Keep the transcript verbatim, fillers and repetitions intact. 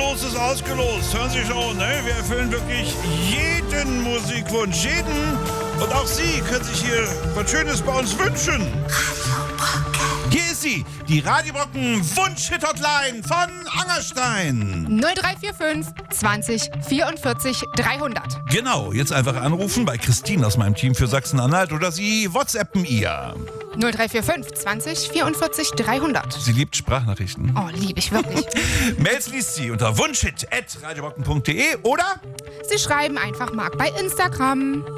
los ist ausgelost. Hören Sie schon, ne? Wir erfüllen wirklich jeden Musikwunsch. Jeden. Und auch Sie können sich hier was Schönes bei uns wünschen. Hier ist sie, die Radio Brocken Wunsch-Hit-Hotline von Angerstein. null drei vier fünf zwanzig vierundvierzig dreihundert. Genau, jetzt einfach anrufen bei Christine aus meinem Team für Sachsen-Anhalt oder Sie WhatsAppen ihr. null drei vier fünf zwanzig vierundvierzig dreihundert. Sie liebt Sprachnachrichten. Oh, lieb ich wirklich. Mails liest sie unter wunschhit at radiobrocken punkt de oder Sie schreiben einfach Marc bei Instagram.